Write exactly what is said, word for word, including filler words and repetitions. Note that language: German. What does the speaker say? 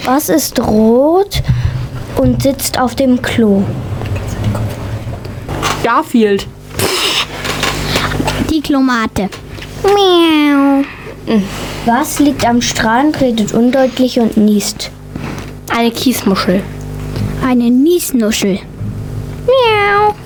Was ist rot und sitzt auf dem Klo? Garfield. Die Klomate. Miau. Was liegt am Strand, redet undeutlich und niest? Eine Kiesmuschel. Eine Niesnuschel. Miau.